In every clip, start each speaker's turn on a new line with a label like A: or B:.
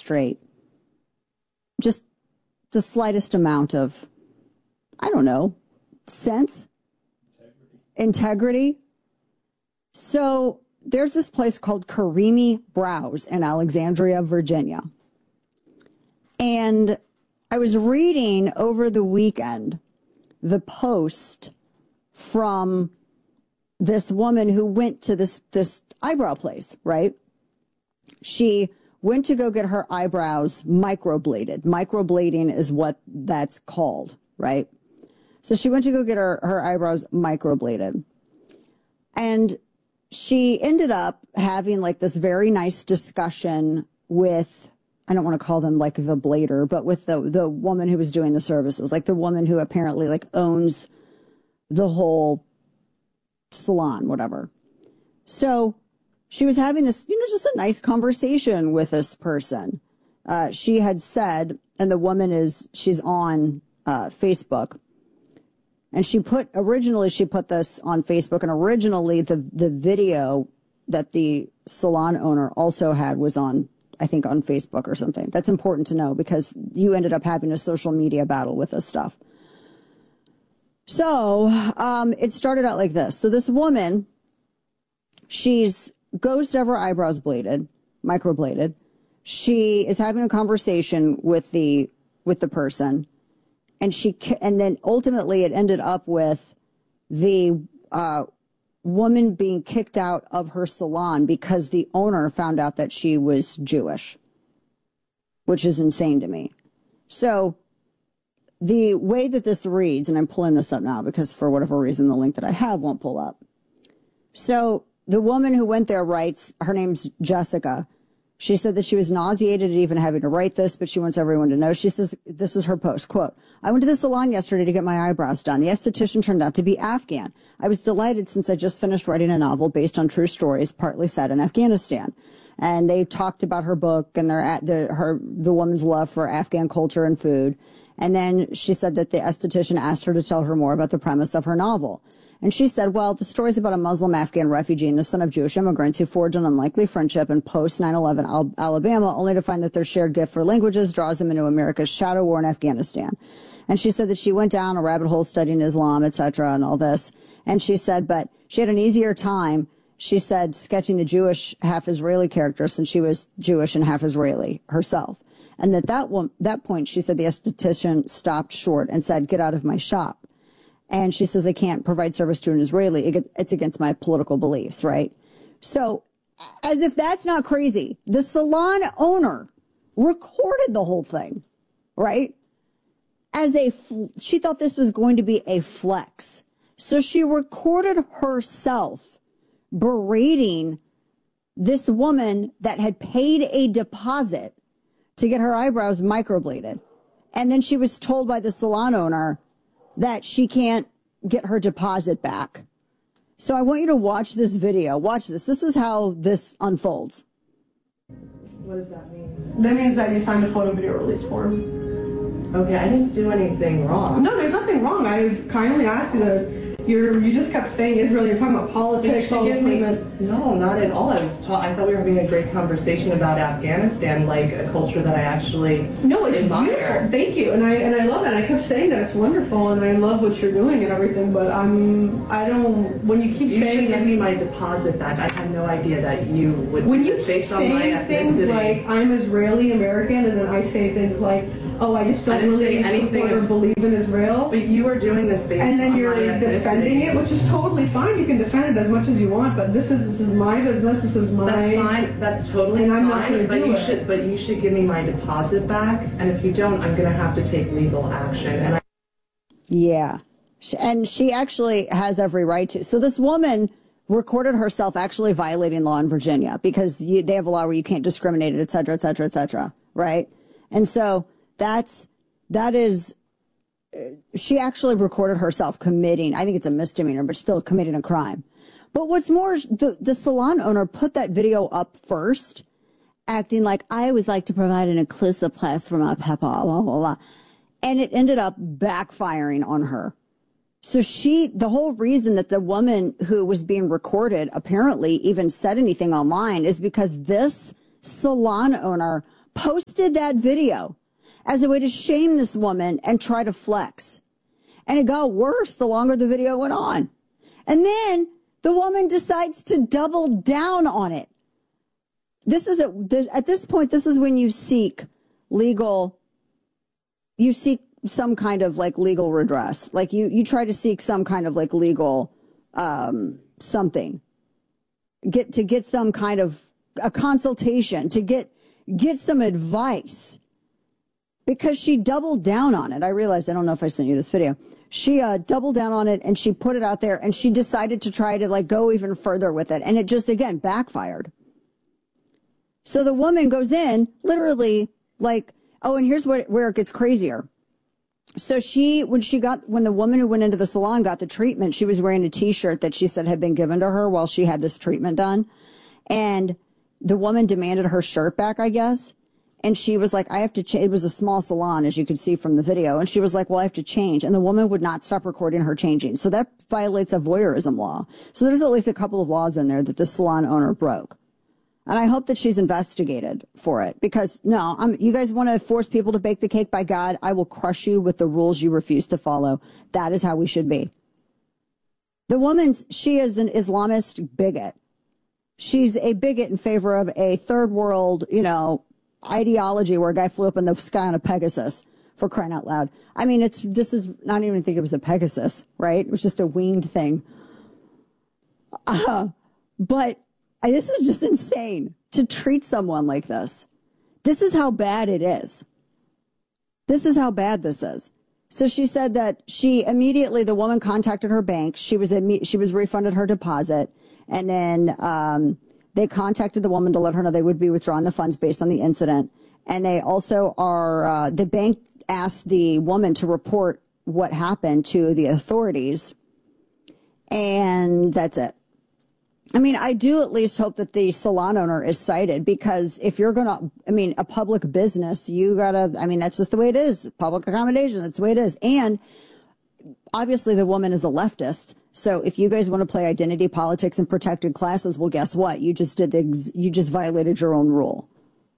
A: demonstrate just the slightest amount of, I don't know, sense, integrity. So there's this place called Karimi Browse in Alexandria, Virginia. And I was reading over the weekend the post from this woman who went to this eyebrow place, right? She went to go get her eyebrows microbladed. Microblading is what that's called, right? So she went to go get her eyebrows microbladed. And she ended up having like this very nice discussion with, I don't want to call them like the blader, but with the woman who was doing the services, like the woman who apparently like owns the whole salon, whatever. So she was having this, just a nice conversation with this person. She had said, and the woman she's on Facebook. And originally she put this on Facebook, and originally the video that the salon owner also had was on, I think, on Facebook or something. That's important to know because you ended up having a social media battle with this stuff. So it started out like this. So this woman, goes to have her eyebrows microbladed. She is having a conversation with the person. And then ultimately it ended up with the woman being kicked out of her salon because the owner found out that she was Jewish, which is insane to me. So the way that this reads, and I'm pulling this up now because for whatever reason the link that I have won't pull up. So the woman who went there writes, her name's Jessica. She said that she was nauseated at even having to write this, but she wants everyone to know. She says, this is her post, quote, "I went to the salon yesterday to get my eyebrows done. The esthetician turned out to be Afghan. I was delighted since I just finished writing a novel based on true stories, partly set in Afghanistan." And they talked about her book and the woman's love for Afghan culture and food. And then she said that the esthetician asked her to tell her more about the premise of her novel. And she said, well, the story is about a Muslim Afghan refugee and the son of Jewish immigrants who forged an unlikely friendship in post-9/11 Alabama, only to find that their shared gift for languages draws them into America's shadow war in Afghanistan. And she said that she went down a rabbit hole studying Islam, etc., and all this. And she said, but she had an easier time, she said, sketching the Jewish half-Israeli character since she was Jewish and half-Israeli herself. And at that point, she said the esthetician stopped short and said, "Get out of my shop." And she says, "I can't provide service to an Israeli. It's against my political beliefs," right? So as if that's not crazy, the salon owner recorded the whole thing, right? She thought this was going to be a flex. So she recorded herself berating this woman that had paid a deposit to get her eyebrows microbladed. And then she was told by the salon owner that she can't get her deposit back. So I want you to watch this video. Watch this. This is how this unfolds.
B: What does that mean?
C: That means that you signed a photo video release form.
B: Okay, I didn't do anything wrong.
C: No, there's nothing wrong. I kindly asked you to. You just kept saying Israel. You're talking about politics.
B: No, not at all. I thought we were having a great conversation about Afghanistan, like a culture that I actually admire.
C: Beautiful. Thank you, and I love it. I kept saying that it's wonderful, and I love what you're doing and everything. But I don't. When you keep saying,
B: you should give me my deposit back. I had no idea that you would.
C: When you keep saying things like I'm Israeli American, and then I say things like, oh, I just don't really support or believe in Israel.
B: But you are doing this based
C: and then
B: on
C: you're
B: my
C: defending it, which is totally fine. You can defend it as much as you want, but this is my business. This is my.
B: That's fine. That's totally
C: and
B: fine.
C: I'm not going to do it.
B: But you should give me my deposit back. And if you don't, I'm going to have to take legal action.
A: Yeah, and she actually has every right to. So this woman recorded herself actually violating law in Virginia because they have a law where you can't discriminate, et cetera, et cetera, et cetera. Right, and so. That is, she actually recorded herself committing, I think it's a misdemeanor, but still committing a crime. But what's more, the salon owner put that video up first, acting like I always like to provide an inclusive place for my people, blah, blah, blah. And it ended up backfiring on her. So the whole reason that the woman who was being recorded apparently even said anything online is because this salon owner posted that video as a way to shame this woman and try to flex. And it got worse the longer the video went on. And then the woman decides to double down on it. At this point, this is when you seek some kind of like legal redress. Like you try to seek some kind of like legal, something. Get some kind of a consultation, to get some advice. Because she doubled down on it. I realized, I don't know if I sent you this video. She doubled down on it and she put it out there and she decided to try to like go even further with it. And it just, again, backfired. So the woman goes in literally like, oh, and here's where it gets crazier. So when the woman who went into the salon got the treatment, she was wearing a t-shirt that she said had been given to her while she had this treatment done. And the woman demanded her shirt back, I guess. And she was like, I have to change. It was a small salon, as you can see from the video. And she was like, well, I have to change. And the woman would not stop recording her changing. So that violates a voyeurism law. So there's at least a couple of laws in there that the salon owner broke. And I hope that she's investigated for it. Because, no, you guys want to force people to bake the cake? By God, I will crush you with the rules you refuse to follow. That is how we should be. The woman, she is an Islamist bigot. She's a bigot in favor of a third world, ideology where a guy flew up in the sky on a Pegasus, for crying out loud. I mean, this is not even think it was a Pegasus, right? It was just a winged thing. But this is just insane to treat someone like this. This is how bad it is. This is how bad this is. So she said that the woman contacted her bank. She was refunded her deposit. And then, they contacted the woman to let her know they would be withdrawing the funds based on the incident. And they also the bank asked the woman to report what happened to the authorities. And that's it. I mean, I do at least hope that the salon owner is cited, because if you're a public business, that's just the way it is. Public accommodation, that's the way it is. And obviously the woman is a leftist. So if you guys want to play identity politics and protected classes, well, guess what? You just violated your own rule.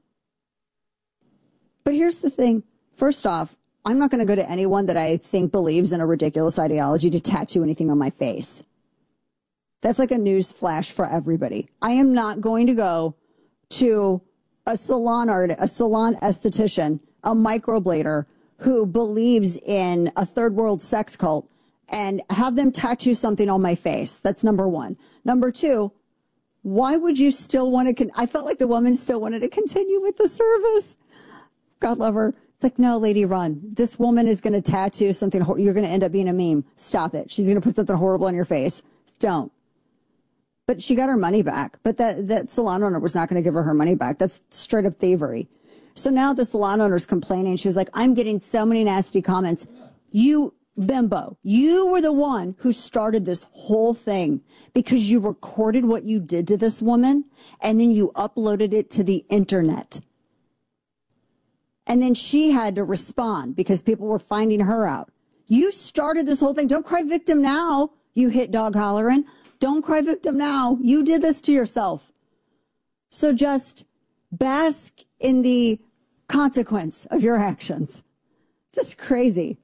A: But here's the thing. First off, I'm not going to go to anyone that I think believes in a ridiculous ideology to tattoo anything on my face. That's like a news flash for everybody. I am not going to go to a salon esthetician, a microblader who believes in a third world sex cult and have them tattoo something on my face. That's number one. Number two, why would you still want to, I felt like the woman still wanted to continue with the service. God love her. It's like, no, lady, run. This woman is going to tattoo something. You're going to end up being a meme. Stop it. She's going to put something horrible on your face. Don't. But she got her money back. But that salon owner was not going to give her money back. That's straight up thievery. So now the salon owner's complaining. She was like, I'm getting so many nasty comments. You, bimbo, you were the one who started this whole thing because you recorded what you did to this woman and then you uploaded it to the internet. And then she had to respond because people were finding her out. You started this whole thing. Don't cry victim now, you hit dog hollering. Don't cry victim now. You did this to yourself. So just bask in the consequence of your actions. Just crazy.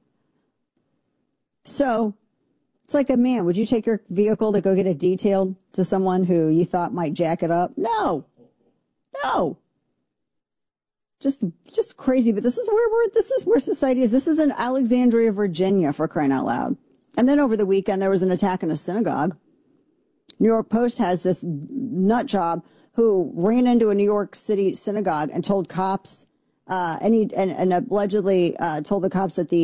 A: So it's like, man, would you take your vehicle to go get it detailed to someone who you thought might jack it up? No. Just crazy. But this is where society is. This is in Alexandria, Virginia, for crying out loud. And then over the weekend, there was an attack in a synagogue. New York Post has this nut job who ran into a New York City synagogue and told cops, and allegedly told the cops that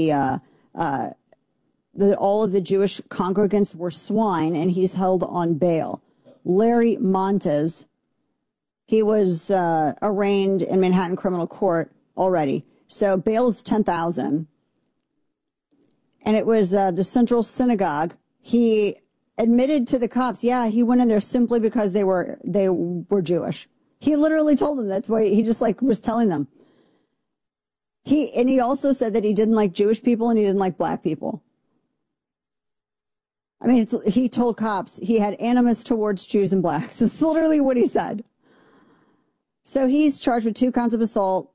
A: that all of the Jewish congregants were swine, and he's held on bail. Larry Montes, he was arraigned in Manhattan criminal court already. So bail is $10,000. And it was the Central Synagogue. He admitted to the cops, yeah, he went in there simply because they were Jewish. He literally told them that's why he just was telling them. He also said that he didn't like Jewish people and he didn't like black people. I mean, he told cops he had animus towards Jews and blacks. It's literally what he said. So he's charged with 2 counts of assault,